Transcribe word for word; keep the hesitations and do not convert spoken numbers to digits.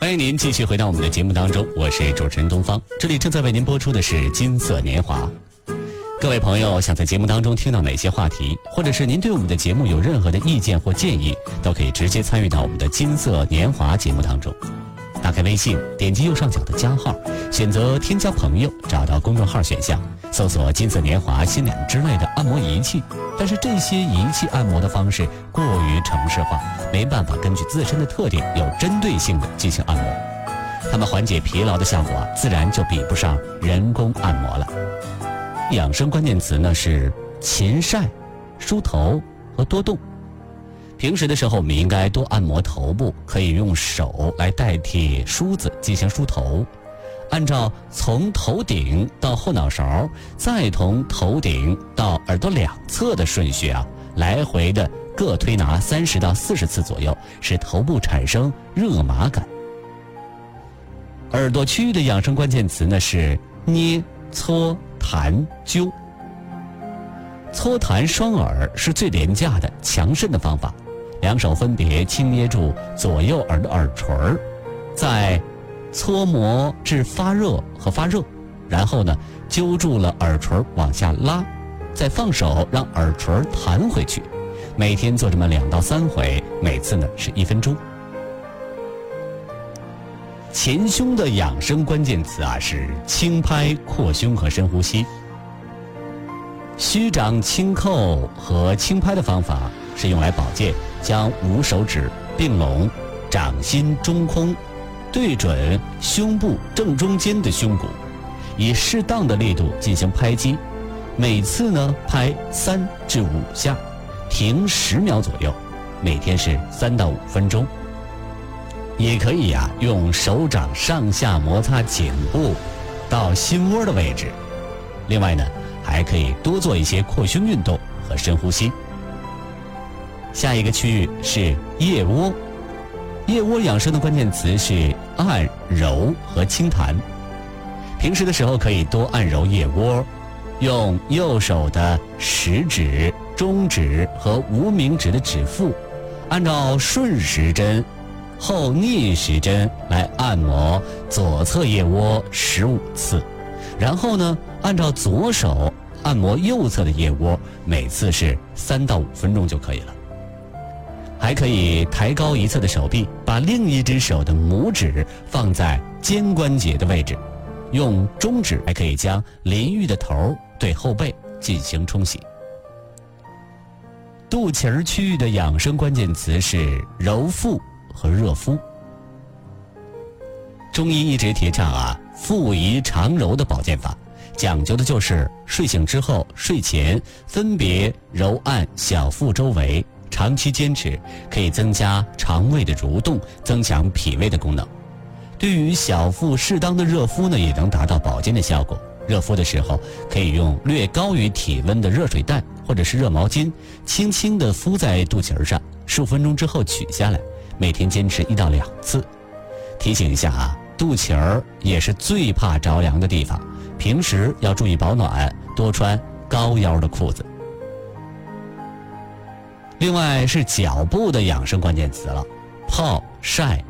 欢迎您继续回到我们的节目当中，我是主持人东方，这里正在为您播出的是金色年华。各位朋友，想在节目当中听到哪些话题，或者是您对我们的节目有任何的意见或建议，都可以直接参与到我们的金色年华节目当中。打开微信，点击右上角的加号，选择添加朋友，找到公众号选项，搜索金色年华、心两之类的按摩仪器。但是这些仪器按摩的方式过于程式化，没办法根据自身的特点有针对性的进行按摩，它们缓解疲劳的效果啊，自然就比不上人工按摩了。养生关键词呢是勤晒、梳头和多动。平时的时候我们应该多按摩头部，可以用手来代替梳子进行梳头，按照从头顶到后脑勺，再从头顶到耳朵两侧的顺序啊，来回的各推拿三十到四十次左右，使头部产生热麻感。耳朵区域的养生关键词呢是捏、搓、弹、灸。搓弹双耳是最廉价的强肾的方法，两手分别轻捏住左右耳的耳垂儿，再搓磨至发热和发热，然后呢揪住了耳垂往下拉，再放手让耳垂弹回去。每天做这么两到三回，每次呢是一分钟。前胸的养生关键词啊是轻拍、扩胸和深呼吸。虚掌轻扣和轻拍的方法是用来保健，将五手指并拢，掌心中空，对准胸部正中间的胸骨，以适当的力度进行拍击，每次呢拍三至五下，停十秒左右，每天是三到五分钟。也可以啊用手掌上下摩擦颈部到心窝的位置。另外呢还可以多做一些扩胸运动和深呼吸。下一个区域是腋窝，腋窝养生的关键词是按、揉和轻弹。平时的时候可以多按揉腋窝，用右手的食指、中指和无名指的指腹，按照顺时针后逆时针来按摩左侧腋窝十五次，然后呢按照左手按摩右侧的腋窝，每次是三到五分钟就可以了。还可以抬高一侧的手臂，把另一只手的拇指放在肩关节的位置，用中指还可以将淋浴的头对后背进行冲洗。肚脐儿区域的养生关键词是揉腹和热敷。中医一直提倡啊腹宜常揉的保健法，讲究的就是睡醒之后、睡前分别揉按小腹周围，长期坚持可以增加肠胃的蠕动，增强脾胃的功能。对于小腹适当的热敷呢，也能达到保健的效果。热敷的时候可以用略高于体温的热水袋或者是热毛巾，轻轻地敷在肚脐上，十五分钟之后取下来，每天坚持一到两次。提醒一下啊，肚脐儿也是最怕着凉的地方，平时要注意保暖，多穿高腰的裤子。另外是脚部的养生关键词了，泡、晒、